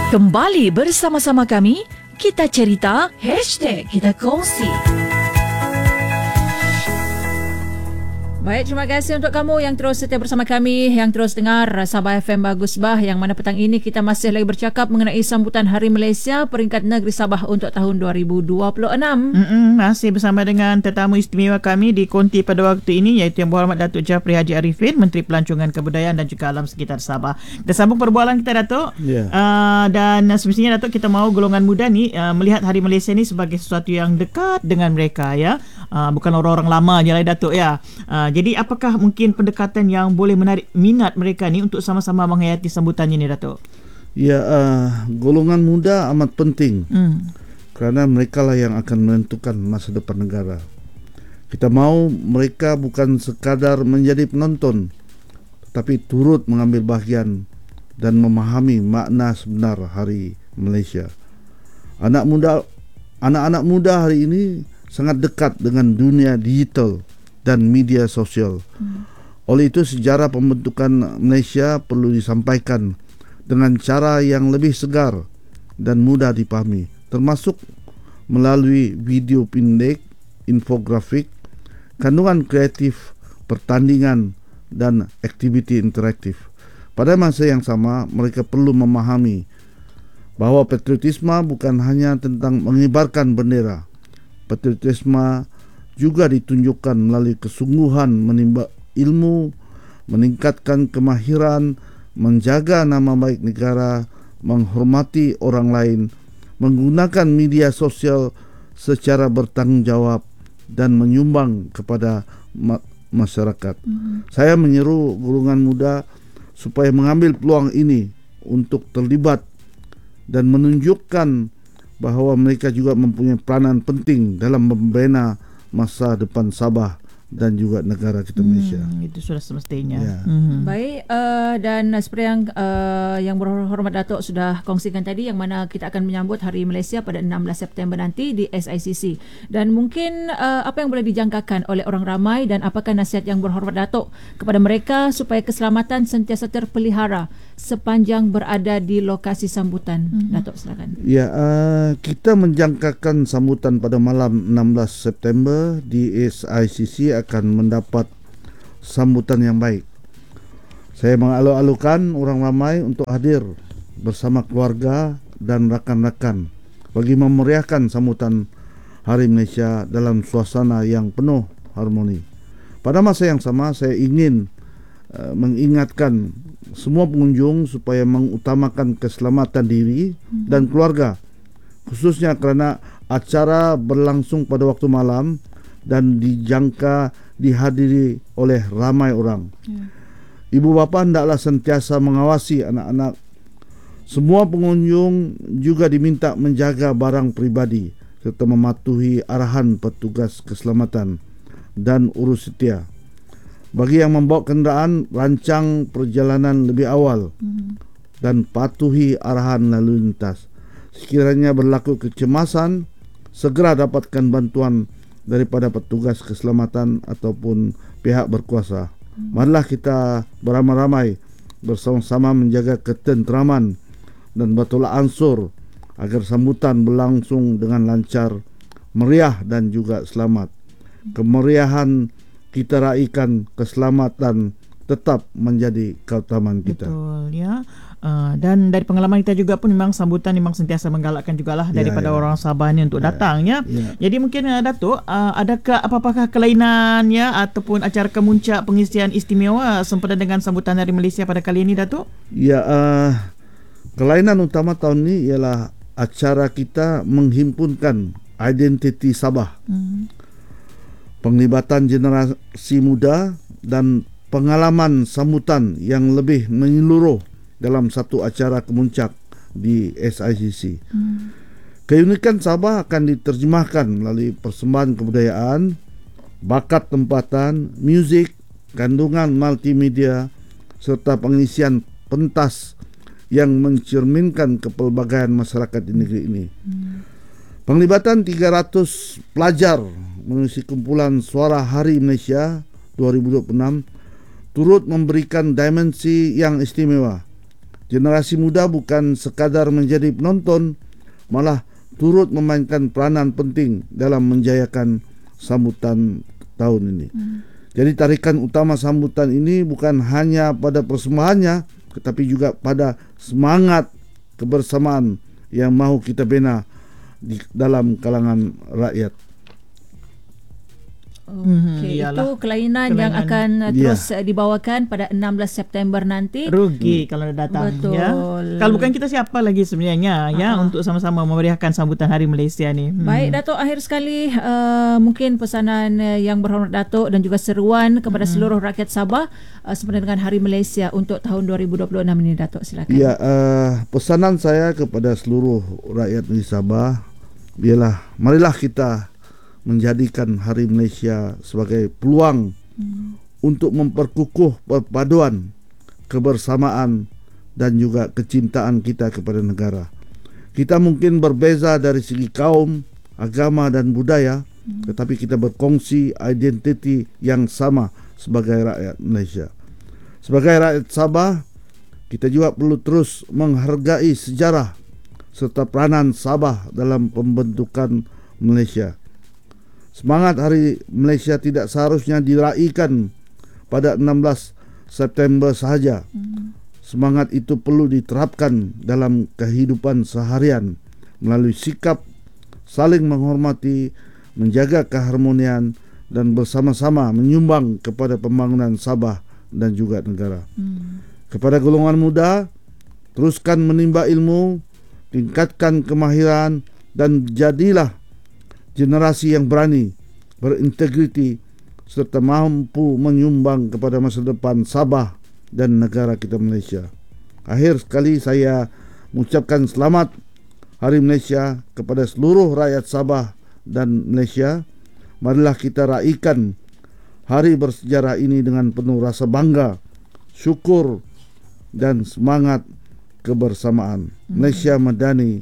Kembali bersama-sama kami, kita cerita, #kita kongsi. Baik, terima kasih untuk kamu yang terus setia bersama kami, yang terus dengar Sabah FM Bagus Bah, yang mana petang ini kita masih lagi bercakap mengenai sambutan Hari Malaysia peringkat negeri Sabah untuk tahun 2026. Masih bersama dengan tetamu istimewa kami di konti pada waktu ini, iaitu Yang Berhormat Datuk Jafri Haji Arifin, Menteri Pelancongan Kebudayaan dan juga Alam Sekitar Sabah. Kita sambung perbualan kita, Datuk. Dan semestinya, Datuk, kita mahu golongan muda ni melihat Hari Malaysia ni sebagai sesuatu yang dekat dengan mereka, ya. Bukan orang-orang lama je lah, Datuk, ya. Jadi apakah mungkin pendekatan yang boleh menarik minat mereka ni untuk sama-sama menghayati sambutannya ni, Datuk? Ya, golongan muda amat penting. Kerana mereka lah yang akan menentukan masa depan negara. Kita mahu mereka bukan sekadar menjadi penonton, tetapi turut mengambil bahagian dan memahami makna sebenar Hari Malaysia. Anak-anak muda hari ini sangat dekat dengan dunia digital dan media sosial. Oleh itu, sejarah pembentukan Malaysia perlu disampaikan dengan cara yang lebih segar dan mudah dipahami, termasuk melalui video pendek, infografik, kandungan kreatif, pertandingan dan aktiviti interaktif. Pada masa yang sama, mereka perlu memahami bahawa patriotisme bukan hanya tentang mengibarkan bendera. Patriotisme juga ditunjukkan melalui kesungguhan menimba ilmu, meningkatkan kemahiran, menjaga nama baik negara, menghormati orang lain, menggunakan media sosial secara bertanggungjawab dan menyumbang kepada masyarakat. Saya menyeru golongan muda supaya mengambil peluang ini untuk terlibat dan menunjukkan bahawa mereka juga mempunyai peranan penting dalam membina masa depan Sabah dan juga negara kita Malaysia. Itu sudah semestinya. Ya. Baik, dan seperti yang berhormat Datuk sudah kongsikan tadi, yang mana kita akan menyambut Hari Malaysia pada 16 September nanti di SICC. Dan mungkin apa yang boleh dijangkakan oleh orang ramai dan apakah nasihat yang berhormat Datuk kepada mereka supaya keselamatan sentiasa terpelihara sepanjang berada di lokasi sambutan? Datuk, silakan. Ya, kita menjangkakan sambutan pada malam 16 September di SICC akan mendapat sambutan yang baik. Saya mengalu-alukan orang ramai untuk hadir bersama keluarga dan rakan-rakan bagi memeriahkan sambutan Hari Malaysia dalam suasana yang penuh harmoni. Pada masa yang sama, saya ingin mengingatkan semua pengunjung supaya mengutamakan keselamatan diri dan keluarga, khususnya kerana acara berlangsung pada waktu malam dan dijangka dihadiri oleh ramai orang. Ibu bapa hendaklah sentiasa mengawasi anak-anak. Semua pengunjung juga diminta menjaga barang peribadi serta mematuhi arahan petugas keselamatan dan urus setia. Bagi yang membawa kenderaan, rancang perjalanan lebih awal dan patuhi arahan lalu lintas. Sekiranya berlaku kecemasan, segera dapatkan bantuan daripada petugas keselamatan ataupun pihak berkuasa. Marilah kita beramai-ramai bersama-sama menjaga ketenteraman dan bertolak ansur agar sambutan berlangsung dengan lancar, meriah dan juga selamat. Kemeriahan kita raikan, keselamatan tetap menjadi keutamaan kita. Betul, ya. Dan dari pengalaman kita juga pun memang sambutan memang sentiasa menggalakkan jugalah daripada orang Sabah ni untuk datang, ya. Jadi mungkin Datuk, adakah apakah kelainan, ya, ataupun acara kemuncak pengisian istimewa sempena dengan sambutan Hari Malaysia pada kali ini, Datuk? Ya, kelainan utama tahun ini ialah acara kita menghimpunkan identiti Sabah. Penglibatan generasi muda dan pengalaman sambutan yang lebih menyeluruh dalam satu acara kemuncak di SICC. Keunikan Sabah akan diterjemahkan melalui persembahan kebudayaan, bakat tempatan, muzik, kandungan multimedia serta pengisian pentas yang mencerminkan kepelbagaian masyarakat di negeri ini. Penglibatan 300 pelajar mengisi kumpulan Suara Hari Malaysia 2026 turut memberikan dimensi yang istimewa Generasi muda bukan sekadar menjadi penonton, malah turut memainkan peranan penting dalam menjayakan sambutan tahun ini. Jadi tarikan utama sambutan ini bukan hanya pada persembahannya, tetapi juga pada semangat kebersamaan yang mahu kita bina di dalam kalangan rakyat. Okey, itu kelainan yang akan terus dibawakan pada 16 September nanti. Rugi kalau datang. Betul. Ya. Kalau bukan kita, siapa lagi sebenarnya ya untuk sama-sama memeriahkan sambutan Hari Malaysia ni. Baik Datuk, akhir sekali mungkin pesanan yang berhormat Datuk dan juga seruan kepada seluruh rakyat Sabah sempena dengan Hari Malaysia untuk tahun 2026 ini, Datuk, silakan. Ya, pesanan saya kepada seluruh rakyat di Sabah ialah marilah kita menjadikan Hari Malaysia sebagai peluang untuk memperkukuh perpaduan, kebersamaan dan juga kecintaan kita kepada negara. Kita mungkin berbeza dari segi kaum, agama dan budaya, tetapi kita berkongsi identiti yang sama sebagai rakyat Malaysia. Sebagai rakyat Sabah, kita juga perlu terus menghargai sejarah serta peranan Sabah dalam pembentukan Malaysia. Semangat Hari Malaysia tidak seharusnya diraikan pada 16 September sahaja. Semangat itu perlu diterapkan dalam kehidupan seharian melalui sikap saling menghormati, menjaga keharmonian dan bersama-sama menyumbang kepada pembangunan Sabah dan juga negara. Kepada golongan muda, teruskan menimba ilmu, tingkatkan kemahiran dan jadilah generasi yang berani, berintegriti serta mampu menyumbang kepada masa depan Sabah dan negara kita Malaysia. Akhir sekali saya mengucapkan selamat Hari Malaysia kepada seluruh rakyat Sabah dan Malaysia. Marilah kita raikan hari bersejarah ini dengan penuh rasa bangga, syukur dan semangat kebersamaan. Malaysia madani,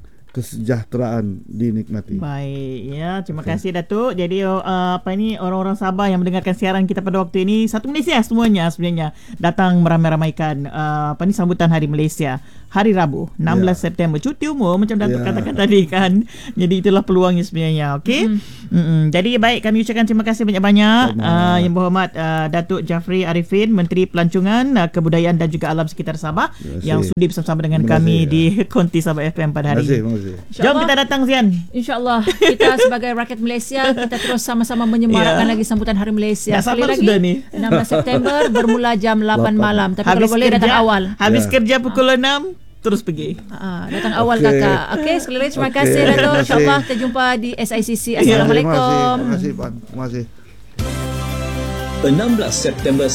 kesejahteraan dinikmati. Baik, ya, terima kasih Datuk. Jadi orang-orang Sabah yang mendengarkan siaran kita pada waktu ini, satu Malaysia semuanya sebenarnya datang meramai-ramaikan sambutan Hari Malaysia hari Rabu 16 September. Cuti umur macam Datuk katakan tadi kan. Jadi itulah peluangnya sebenarnya. Okey. Jadi baik, kami ucapkan terima kasih banyak-banyak yang berhormat Datuk Jafri Arifin, Menteri Pelancongan, Kebudayaan dan juga Alam Sekitar Sabah yang sudi bersama dengan kami di Konti Sabah FM pada hari ini. Jom kita datang, Zian. InsyaAllah kita sebagai rakyat Malaysia, kita terus sama-sama menyemarakkan lagi sambutan Hari Malaysia. Sekali lagi sudah ni 16 September bermula jam 8 malam. Tapi habis kalau boleh datang awal. Habis kerja pukul 6 terus pergi. Datang awal kakak. Okey, sekali lagi terima kasih Datuk. InsyaAllah kita jumpa di SICC. Assalamualaikum. Terima kasih Pan. Terima kasih. 16 September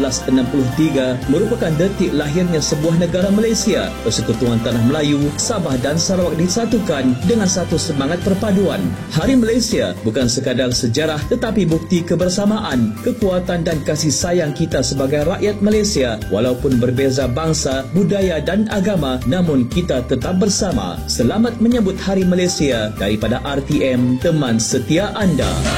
1963 merupakan detik lahirnya sebuah negara Malaysia. Persekutuan Tanah Melayu, Sabah dan Sarawak disatukan dengan satu semangat perpaduan. Hari Malaysia bukan sekadar sejarah tetapi bukti kebersamaan, kekuatan dan kasih sayang kita sebagai rakyat Malaysia. Walaupun berbeza bangsa, budaya dan agama, namun kita tetap bersama. Selamat menyambut Hari Malaysia daripada RTM, teman setia anda.